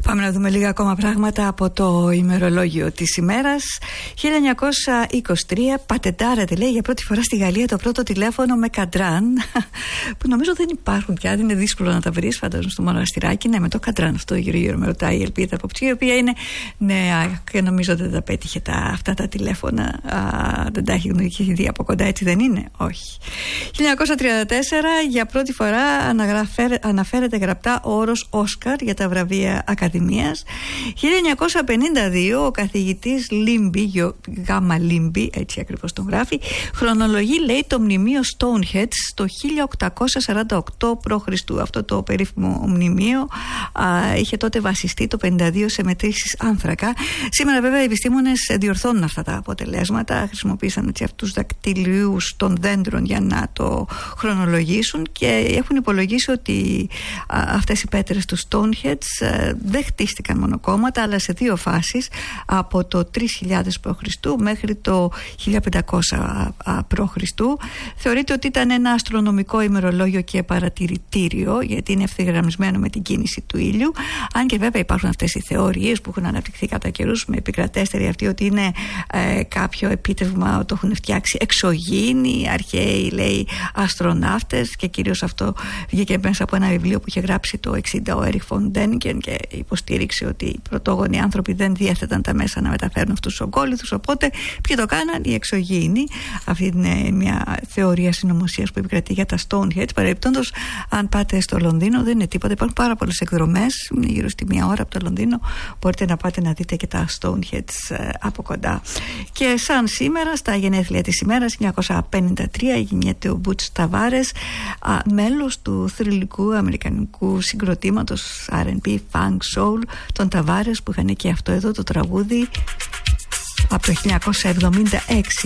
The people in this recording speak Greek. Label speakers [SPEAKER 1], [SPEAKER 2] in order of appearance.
[SPEAKER 1] Πάμε να δούμε λίγα ακόμα πράγματα από το ημερολόγιο της ημέρας. 1923 πατεντάρεται, λέει, για πρώτη φορά στη Γαλλία το πρώτο τηλέφωνο με καντράν, που νομίζω δεν υπάρχουν πια, δεν είναι δύσκολο να τα βρεις, φαντάζομαι, στο μοναστηράκι. Ναι, με το καντράν αυτό, γύρω-γύρω με ρωτάει η Ελπίδα Αποψή, η οποία είναι νέα και νομίζω δεν τα πέτυχε αυτά τα τηλέφωνα. Δεν τα έχει δει από κοντά, έτσι δεν είναι? Όχι. 1934 για πρώτη φορά αναφέρεται γραπτά ο όρος Όσκαρ για τα βραβεία Ακαδημίας. 1952 ο καθηγητής Λίμπι, γάμα Λίμπι, έτσι ακριβώς τον γράφει, χρονολογεί, λέει, το μνημείο Stonehenge στο 1848 π.Χ. Αυτό το περίφημο μνημείο είχε τότε βασιστεί το 52 σε μετρήσεις άνθρακα. Σήμερα βέβαια οι επιστήμονες διορθώνουν αυτά τα αποτελέσματα, χρησιμοποίησαν έτσι αυτούς τους δακτυλίους των δέντρων για να το χρονολογήσουν και έχουν υπολογίσει ότι αυτές οι πέτρες του Stonehenge δεν χτίστηκαν μονοκόμματα, αλλά σε δύο φάσεις, από το 3000 π.Χ. μέχρι το 1500 π.Χ. Θεωρείται ότι ήταν ένα αστρονομικό ημερολόγιο και παρατηρητήριο, γιατί είναι ευθυγραμμισμένο με την κίνηση του ήλιου. Αν και βέβαια υπάρχουν αυτές οι θεωρίες που έχουν αναπτυχθεί κατά καιρούς, με επικρατέστερη αυτή ότι είναι κάποιο επίτευγμα, το έχουν φτιάξει εξωγήινοι, αρχαίοι, λέει, αστροναύτες, και κυρίως αυτό βγήκε μέσα από ένα βιβλίο που είχε γράψει το 60 ο Έριχ Φον Ντένικεν και υποστήριξε ότι οι πρωτόγονοι άνθρωποι δεν διέθεταν τα μέσα να μεταφέρουν αυτούς τους ογκόλιθους, οπότε ποιοι το κάναν? Οι εξωγήινοι. Αυτή είναι μια θεωρία συνωμοσίας που επικρατεί για τα Stonehenge. Παρεμπιπτόντως, αν πάτε στο Λονδίνο, δεν είναι τίποτα, υπάρχουν πάρα πολλές εκδρομές, είναι γύρω στη 1 ώρα από το Λονδίνο, μπορείτε να πάτε να δείτε και τα Stonehenge από κοντά. Και σαν σήμερα, στα γενέθλια της ημέρας, 1953 γεννιέται ο Μπούτς Ταβάρες, μέλος του θρυλικού αμερικανικού συγκροτήματος R&B, Funk, Soul, των Ταβάρες, που είχαν και αυτό εδώ το τραγούδι από το 1976.